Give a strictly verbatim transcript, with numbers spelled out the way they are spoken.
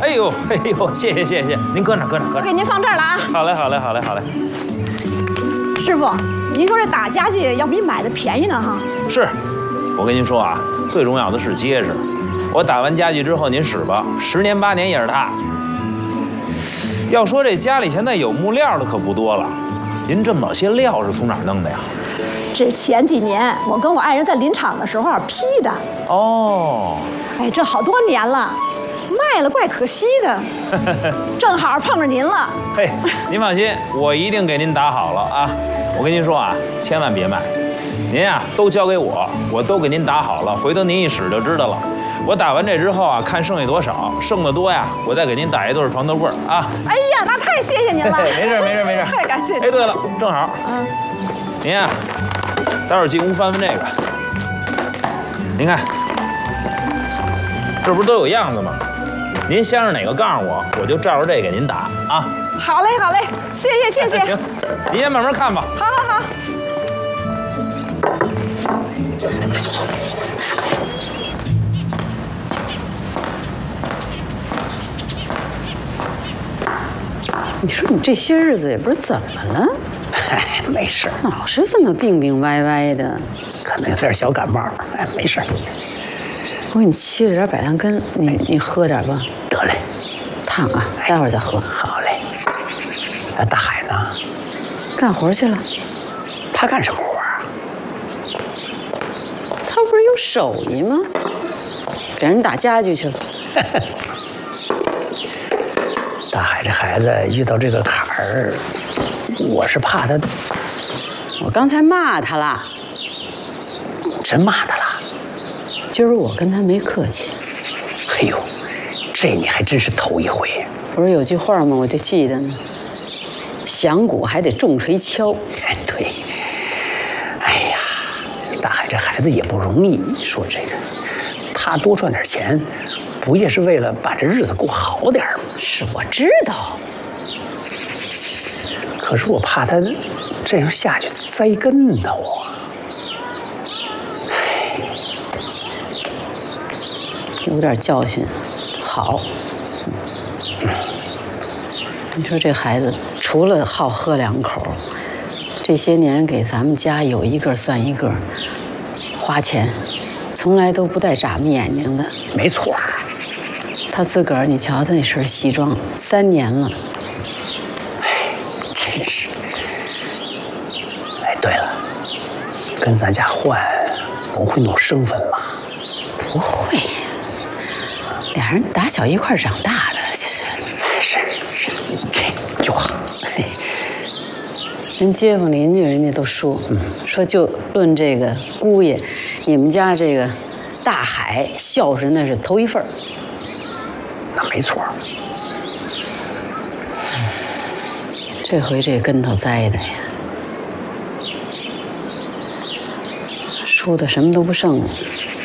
哎呦，哎呦，谢谢谢谢，您搁哪搁哪搁哪。 我给您放这儿了啊。 好嘞，好嘞，好嘞，好嘞。 师傅，您说这打家具要比买的便宜呢哈？ 是，我跟您说啊，最重要的是结实。我打完家具之后您使吧，十年八年也是它。要说这家里现在有木料的可不多了，您这么老些料是从哪儿弄的呀？ 这前几年我跟我爱人在林场的时候批的。 哦。 哎，这好多年了，卖了怪可惜的。正好碰着您了。 嘿，您放心，我一定给您打好了啊！我跟您说啊，千万别卖，您呀、啊、都交给我，我都给您打好了，回头您一使就知道了。我打完这之后啊，看剩下多少，剩的多呀，我再给您打一对床头柜啊。 哎呀，那太谢谢您了。 没事没事没事， 太感谢。 哎，对了，正好， 嗯， 您呀、啊，待会儿进屋翻翻这个，您看，这不是都有样子吗？您相中哪个告诉我，我就照着这给您打啊。 好嘞好嘞，谢谢谢谢。 行，您先慢慢看吧。 好好好。 你说你这些日子也不知怎么了， 哎，没事， 老是这么病病歪歪的， 可能有点小感冒，哎，没事。 我给你沏了点百良根，你你喝点吧。 得嘞， 烫啊，待会儿再喝。 好嘞。啊，大海呢？ 干活去了。 他干什么活啊？ 他不是有手艺吗？给人打家具去了。 大海这孩子遇到这个坎儿，我是怕他。 我刚才骂他了。 真骂他了？ 今儿我跟他没客气。 哎呦，这你还真是头一回。 不是有句话吗？我就记得呢。响鼓还得重锤敲。 哎，对。哎呀，大海这孩子也不容易。你说这个，他多赚点钱，不也是为了把这日子过好点吗？ 是我知道。 可是我怕他这样下去栽跟头啊。 有点教训，好。嗯、你说这孩子除了好喝两口，这些年给咱们家有一个算一个，花钱从来都不带眨巴眼睛的。 没错。 他自个儿，你瞧他那身西装，三年了。 哎，真是。哎，对了，跟咱家换不会弄生分吧？ 不会。俩人打小一块长大的，就是。 是是，这就好。 人街坊邻居人家都说，嗯、说就论这个姑爷，你们家这个大海孝顺那是头一份儿。 那没错。 这回这跟头栽的呀，输的什么都不剩了。